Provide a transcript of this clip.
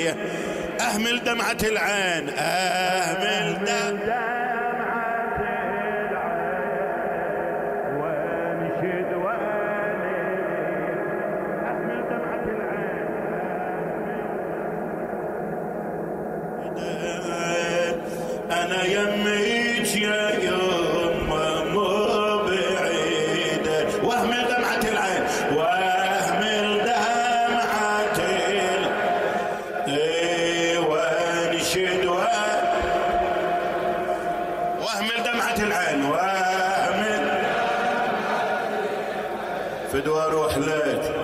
الغنية. أهمل دمعة العين، أهمل دمعة العين وانشد والي. أهمل دمعة العين أنا يميك يا يمه مو بعيدة. واهمل دمعة العين، واهمل دمعة وانشد واهمل دمعة العين، واهمل فدوى اروح لك